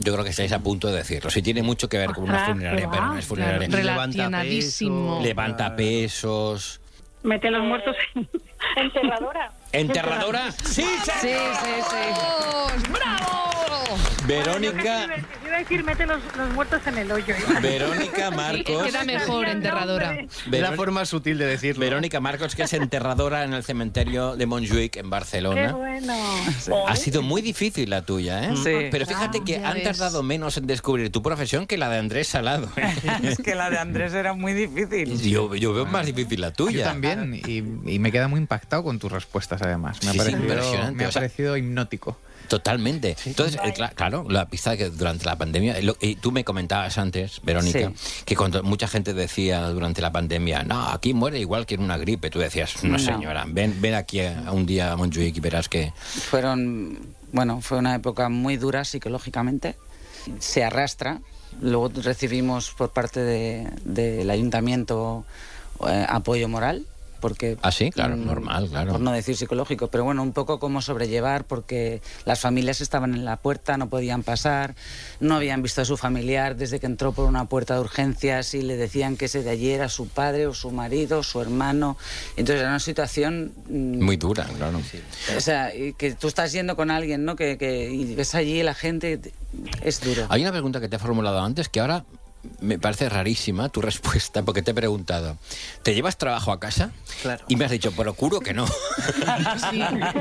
Yo creo que estáis a punto de decirlo. Sí tiene mucho que ver con una funeraria, pero no es funeraria. Relacionadísimo. Levanta pesos. Mete los muertos en... Enterradora. ¿Enterradora? ¡Sí, Sí. ¡Bravo! Verónica... Iba a decir, mete los muertos en el hoyo. Verónica Marcos... Queda mejor, enterradora. Es la forma sutil de decirlo. Verónica Marcos, que es enterradora en el cementerio de Montjuïc, en Barcelona. ¡Qué bueno! Ha sido muy difícil la tuya, ¿eh? Sí. Pero fíjate que ya han ves. tardado menos en descubrir tu profesión que la de Andrés Salado. Es que la de Andrés era muy difícil. Yo veo más difícil la tuya. Yo también, y me queda muy impactado con tus respuestas, además. Me ha Sí, parecido, impresionante. me ha O sea, parecido hipnótico. Totalmente. Entonces, claro, la pista que durante la pandemia, y tú me comentabas antes, Verónica, que cuando mucha gente decía durante la pandemia, no, aquí muere igual que en una gripe, tú decías, no, señora, ven aquí a un día a Montjuïc y verás que... Fue una época muy dura psicológicamente. Se arrastra. Luego recibimos por parte del ayuntamiento apoyo moral. Porque, Ah, sí, claro, normal, claro. por no decir psicológico, pero bueno, un poco cómo sobrellevar, porque las familias estaban en la puerta, no podían pasar, no habían visto a su familiar desde que entró por una puerta de urgencias y le decían que ese de allí era su padre o su marido o su hermano. Entonces era una situación... Muy dura, claro. O sea, y que tú estás yendo con alguien, ¿no? Y ves allí la gente, es duro. Hay una pregunta que te he formulado antes que ahora me parece rarísima tu respuesta, porque te he preguntado, ¿te llevas trabajo a casa? Claro. Y me has dicho, procuro que no. Sí.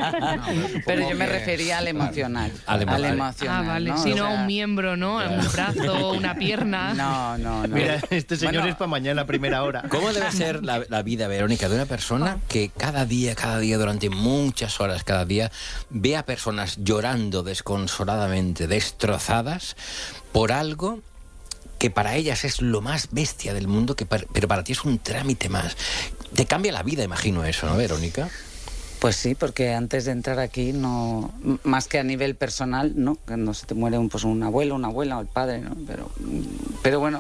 Pero yo me refería al emocional. Al emocional. emocional, Vale. ¿no? Si O no, sea, un miembro, ¿no? Un brazo, una pierna. No. Mira, este señor Bueno, es para mañana a primera hora. ¿Cómo debe ser la vida, Verónica, de una persona que cada día, durante muchas horas cada día, ve a personas llorando desconsoladamente, destrozadas, por algo que para ellas es lo más bestia del mundo, pero para ti es un trámite más? Te cambia la vida, imagino eso, ¿no, Verónica? Pues sí, porque antes de entrar aquí, no, más que a nivel personal, no, que no se te muere un abuelo, una abuela o el padre, ¿no? Pero bueno,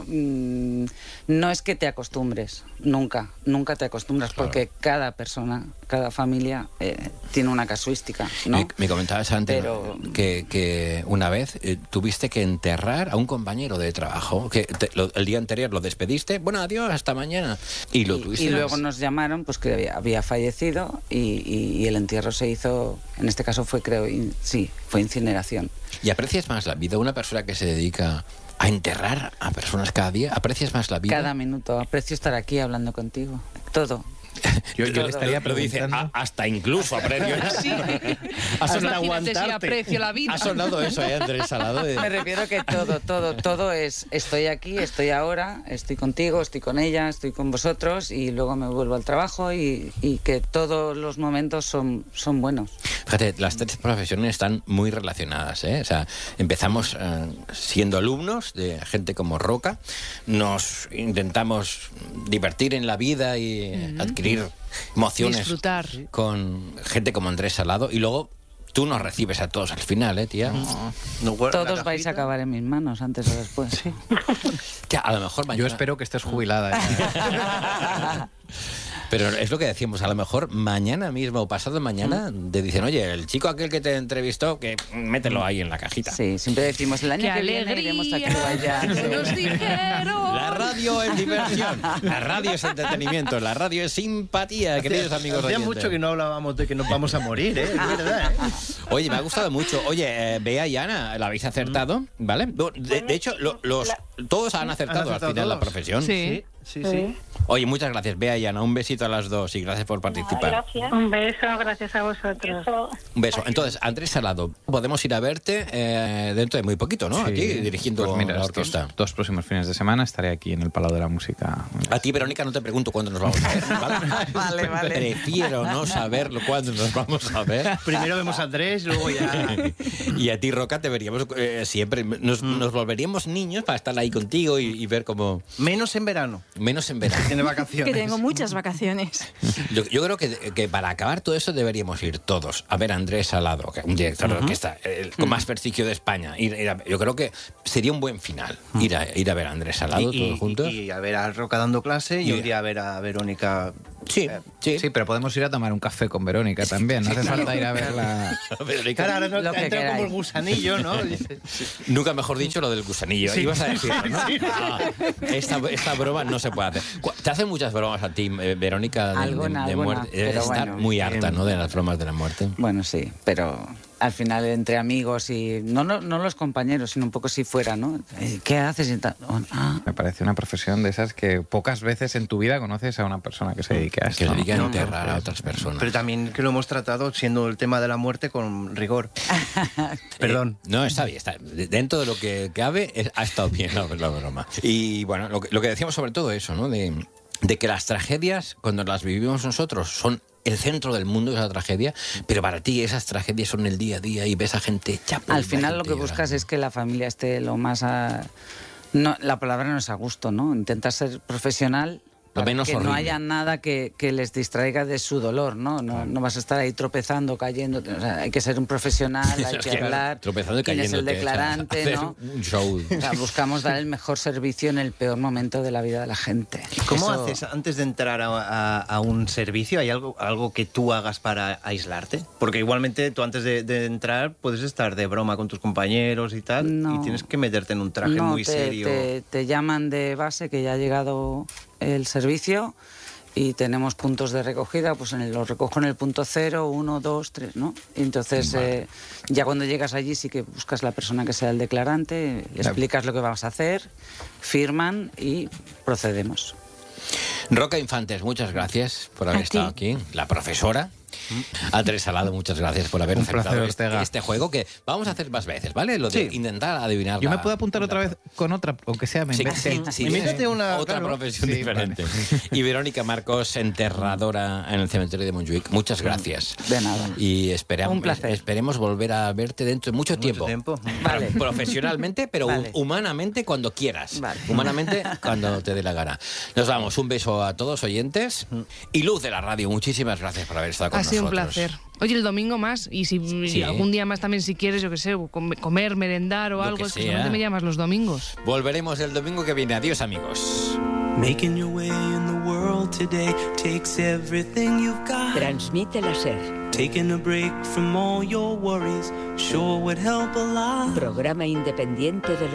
no es que te acostumbres, nunca te acostumbras, Claro. porque cada persona, cada familia tiene una casuística, ¿no? Me comentabas antes Pero- que una vez tuviste que enterrar a un compañero de trabajo, que el día anterior lo despediste, bueno, adiós, hasta mañana, y lo tuviste. Y luego nos llamaron, pues que había fallecido y el entierro se hizo, en este caso fue incineración. ¿Y aprecias más la vida? Una persona que se dedica a enterrar a personas cada día, ¿aprecias más la vida? Cada minuto, aprecio estar aquí hablando contigo, todo. Yo le estaría Lo dice, preguntando... hasta incluso aprecio. Sí. Hasta Imagínate si aguantarte. aprecio la vida. Ha sonado eso, Andrés Salado. Me refiero que todo es, estoy aquí, estoy ahora, estoy contigo, estoy con ella, estoy con vosotros y luego me vuelvo al trabajo y que todos los momentos son buenos. Fíjate, las tres profesiones están muy relacionadas, ¿eh? O sea, empezamos siendo alumnos de gente como Roca, nos intentamos divertir en la vida y adquirir emociones Disfrutar. con gente como Andrés Salado, y luego tú nos recibes a todos al final, tía. No guarda la Todos vais a cajita. acabar en mis manos antes o después. Ya, a lo mejor mañana... Yo espero que estés jubilada ya. Pero es lo que decimos, a lo mejor mañana mismo o pasado mañana te dicen, oye, el chico aquel que te entrevistó, que mételo ahí en la cajita. Sí, siempre decimos, el año ¡Qué que viene iremos a alegría! Cuba ya. Nos dijeron. La radio es diversión, la radio es entretenimiento, la radio es simpatía, queridos amigos Hacía oyentes. mucho que no hablábamos de que nos vamos a morir, ¿eh? Es verdad, ¿eh? Oye, me ha gustado mucho. Oye, Bea y Ana, la habéis acertado, ¿vale? De hecho, todos han acertado al acertado final la todos. profesión. Sí. Sí. Oye, muchas gracias, Bea y Ana. Un besito a las dos y gracias por participar. Gracias. Un beso, gracias a vosotros. Eso. Un beso. Entonces, Andrés Salado, podemos ir a verte dentro de muy poquito, ¿no? Sí. Aquí, dirigiendo Pues mira, la estos orquesta. 2 próximos fines de semana estaré aquí en el Palau de la Música. A ti, Verónica, no te pregunto cuándo nos vamos a ver, ¿vale? Vale. Prefiero no saberlo cuándo nos vamos a ver. Primero vemos a Andrés, luego ya... Y a ti, Roca, te veríamos siempre. Nos volveríamos niños para estar ahí contigo y ver cómo... Menos en verano. Menos en verano. Tiene vacaciones. Que tengo muchas vacaciones. Yo creo que para acabar todo eso deberíamos ir todos a ver a Andrés Salado, que es un director de orquesta con más prestigio de España. Yo creo que sería un buen final ir a ver a Andrés Salado todos juntos. Y a ver a Roca dando clase y un día a ver a Verónica. Sí, Sí. Sí, pero podemos ir a tomar un café con Verónica también. No hace falta ir a verla. Verónica, Claro, ahora Lo que entra como queráis. el gusanillo, ¿no? Dice, nunca mejor dicho lo del gusanillo. Ibas a decirlo, ¿no? Ah, esta broma no se puede hacer. ¿Te hacen muchas bromas a ti, Verónica, de Alguna, muerte? pero Estar bueno. muy harta, ¿no?, de las bromas de la muerte. Bueno, sí, pero al final entre amigos y... No los compañeros, sino un poco si fuera, ¿no? ¿Qué haces? Y tal. Me parece una profesión de esas que pocas veces en tu vida conoces a una persona que se dedique a esto. Que se ¿no? dedica a enterrar a otras personas. pero también que lo hemos tratado siendo el tema de la muerte con rigor. Perdón. No, está bien. Dentro de lo que cabe, ha estado bien la broma. Y bueno, lo que decíamos sobre todo eso, ¿no? De que las tragedias, cuando las vivimos nosotros, son el centro del mundo, esa tragedia, pero para ti esas tragedias son el día a día y ves a gente hecha polvo, Al final lo gente que buscas llorando. es que la familia esté lo más no, la palabra no es a gusto, ¿no? Intentas ser profesional Lo para menos que no horrible. haya nada que les distraiga de su dolor, ¿no? No vas a estar ahí tropezando, cayendo. O sea, hay que ser un profesional, hay Es que que, hablar. tropezando y quién es cayendo. el declarante, hacer ¿no? un show. O sea, buscamos dar el mejor servicio en el peor momento de la vida de la gente. ¿Cómo Eso- haces antes de entrar a un servicio? ¿Hay algo que tú hagas para aislarte? Porque igualmente tú antes de entrar puedes estar de broma con tus compañeros y tal, No. y tienes que meterte en un traje No, muy serio. te llaman de base que ya ha llegado el servicio y tenemos puntos de recogida, pues lo recojo en el punto 0, 1, 2, 3, ¿no? Y entonces ya cuando llegas allí sí que buscas la persona que sea el declarante, le explicas lo que vas a hacer, firman y procedemos. Roca Infantes, muchas gracias por haber A estado ti. aquí. La profesora. Andrés Salado, muchas gracias por haber Un aceptado placer, Ortega. este juego que vamos a hacer más veces, ¿vale? Lo de Sí. intentar adivinar. Yo me puedo apuntar otra vez con otra, aunque sea me Sí, invente. sí, Invéntate una, otra claro. profesión Sí, diferente. Y Verónica Marcos, enterradora en el cementerio de Montjuic. Muchas gracias. De nada. Y Un placer. esperemos volver a verte dentro de mucho tiempo. Vale. Profesionalmente, pero Vale. humanamente cuando quieras. Vale. Humanamente cuando te dé la gana. Nos vamos. Un beso a todos oyentes. Y Luz de la Radio, muchísimas gracias por haber estado con Ha nosotros. sido un placer. Oye, el domingo más, y si Sí. algún día más también, si quieres, yo qué sé, comer, merendar o Lo algo, que es que sea. solamente me llamas los domingos. Volveremos el domingo que viene. Adiós, amigos. Making your way in the world today takes everything you've got. Transmite la SER. Taking a break from all your worries sure would help a lot. Programa independiente de